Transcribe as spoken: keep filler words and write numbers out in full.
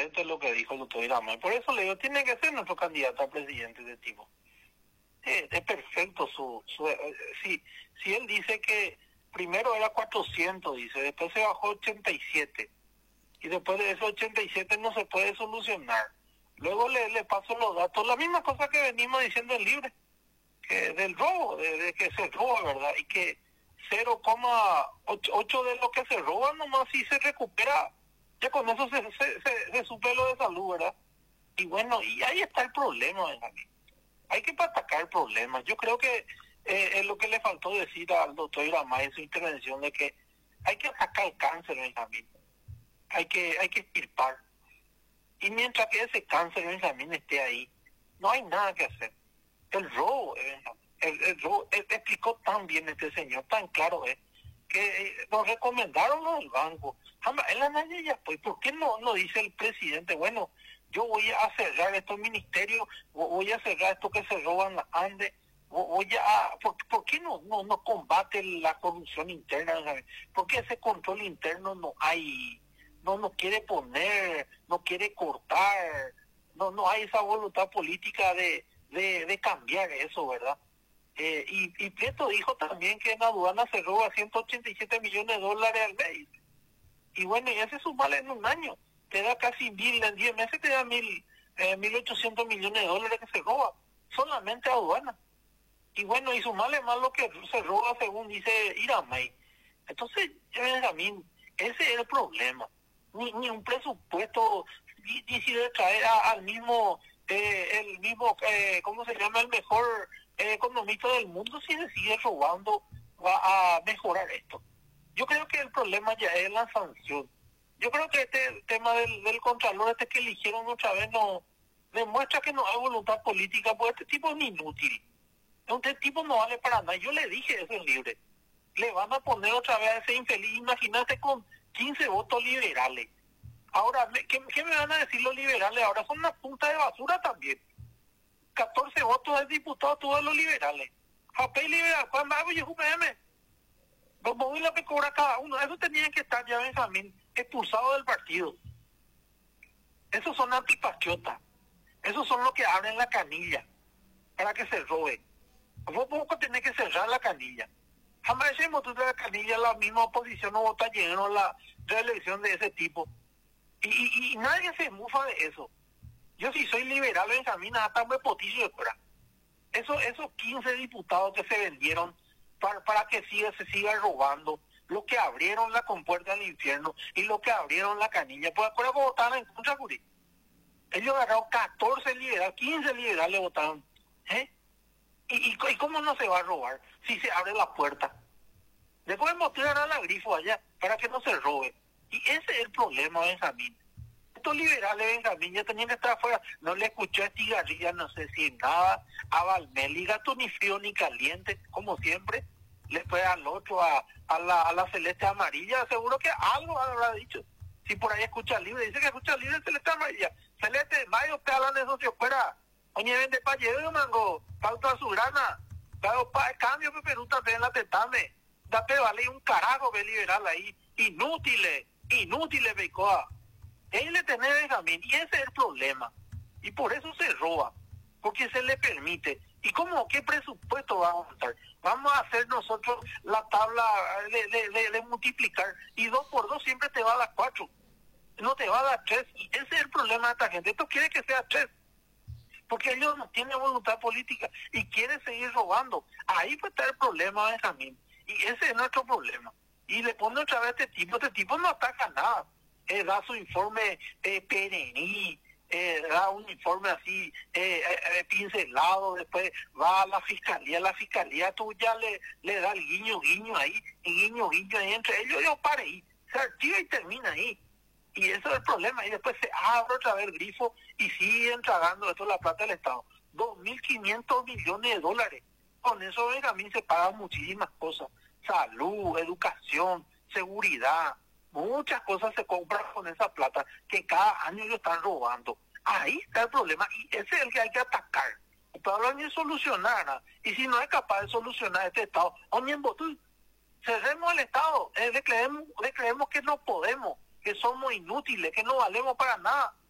contundente lo que dijo el doctor Iramay. Por eso le digo, tiene que ser nuestro candidato a presidente de tipo. Eh, es perfecto su... su eh, si, si él dice que primero era cuatrocientos, dice, después se bajó a ochenta y siete, y después de esos ochenta y siete no se puede solucionar. Luego le, le paso los datos, la misma cosa que venimos diciendo en Libre, que del robo, de, de que se roba, ¿verdad? Y que cero coma ocho de lo que se roba nomás si se recupera, ya con eso se, se, se, se suple lo de salud, ¿verdad? Y bueno, y ahí está el problema, Benjamín. Hay que atacar el problema. Yo creo que eh, es lo que le faltó decir al doctor Iramay en su intervención, de que hay que atacar el cáncer, Benjamín. Hay que, hay que extirpar. Y mientras que ese cáncer, Benjamín, esté ahí, no hay nada que hacer. El robo, eh, el, el robo, él explicó tan bien este señor, tan claro es, que eh, nos recomendaron los del banco. En la nadie ya, pues, ¿por qué no, no dice el presidente, bueno, yo voy a cerrar estos ministerios, voy a cerrar esto que se roban las Andes, voy a... ¿Por, por qué no, no, no combate la corrupción interna? ¿Sabes? ¿Por qué ese control interno no hay, no no quiere poner, no quiere cortar, no no hay esa voluntad política de, de, de cambiar eso, ¿verdad? Eh, y, y Prieto dijo también que en la aduana se roba ciento ochenta y siete millones de dólares al mes. Y bueno, y ese sumale en un año te da casi mil, en diez meses te da mil, eh, mil ochocientos millones de dólares que se roba, solamente aduana. Y bueno, y sumarle más lo que se roba según dice Iramay. Entonces, Benjamín, ese es el problema. Ni, ni un presupuesto, ni, ni si de traer a, al mismo, eh, el mismo, eh, ¿cómo se llama? El mejor eh, economista del mundo, si se sigue robando, va a mejorar esto. Yo creo que el problema ya es la sanción. Yo creo que este tema del, del contralor, este que eligieron otra vez, no demuestra que no hay voluntad política, porque este tipo es un inútil. Este tipo no vale para nada. Yo le dije eso en Libre. Le van a poner otra vez a ese infeliz, imagínate, con quince votos liberales. Ahora, ¿qué, qué me van a decir los liberales? Ahora son una punta de basura también. catorce votos de diputados todos los liberales. Japé liberal, ¿cuándo hago yo, Jupéame? Los móviles que cobra cada uno, eso tenían que estar ya, Benjamín, expulsados del partido. Esos son antipatriotas. Esos son los que abren la canilla para que se robe. Vos poco tenés que cerrar la canilla. Jamás ese motor de la canilla, la misma oposición no vota lleno la reelección de ese tipo. Y, y, y nadie se mufa de eso. Yo si soy liberal, Benjamín, hasta me potillo de fuera. Eso, esos quince diputados que se vendieron para, para que siga, se siga robando, los que abrieron la compuerta del infierno y los que abrieron la canilla, pues acuerdo que votaron en contra, Curi. Ellos agarraron catorce liberales, quince liberales votaron. ¿Eh? ¿Y, y, ¿Y cómo no se va a robar si se abre la puerta? Después mostrar a la grifo allá para que no se robe. Y ese es el problema, Benjamín. Estos liberales, Benjamín, ya tenían que estar afuera. No le escuché a Estigarribia, no sé si nada, a Valmeli, gato ni frío ni caliente, como siempre. Le fue al otro, a, a, la, a la celeste amarilla, seguro que algo habrá dicho. Si por ahí escucha libre, dice que escucha libre celeste amarilla. Celeste, mayo, te hablan de socio fuera. Oye, vende pa' llevar, mango, pauta su grana. Pero pa' cambio, que Perú también en la tetame. Date vale un carajo, ve liberal ahí. Inútiles, inútiles, Beicoa. Él le tiene Benjamín, y ese es el problema. Y por eso se roba, porque se le permite. ¿Y cómo? ¿Qué presupuesto vamos a montar? Vamos a hacer nosotros la tabla de, de, de, de multiplicar, y dos por dos siempre te va a dar cuatro. No te va a dar tres, y ese es el problema de esta gente. Esto quiere que sea tres, porque ellos no tienen voluntad política y quieren seguir robando. Ahí puede estar el problema, Benjamín. Y ese es nuestro problema. Y le pone otra vez a este tipo. Este tipo no ataca nada. Eh, da su informe eh, perení, eh, da un informe así eh, eh, pincelado, después va a la fiscalía. La fiscalía tú ya le, le da el guiño, guiño ahí, y guiño, guiño ahí entre ellos. Yo pare ahí. Se archiva y termina ahí. Y eso es el problema. Y después se abre otra vez el grifo y siguen tragando esto la plata del Estado. dos mil quinientos millones de dólares. Con eso, Benjamín, se pagan muchísimas cosas. Salud, educación, seguridad. Muchas cosas se compran con esa plata que cada año ellos están robando. Ahí está el problema y ese es el que hay que atacar. Para hablar ni solucionar nada. Y si no es capaz de solucionar este Estado, oye, tú, cerremos el Estado. Eh, le, creemos, le creemos que no podemos, que somos inútiles, que no valemos para nada.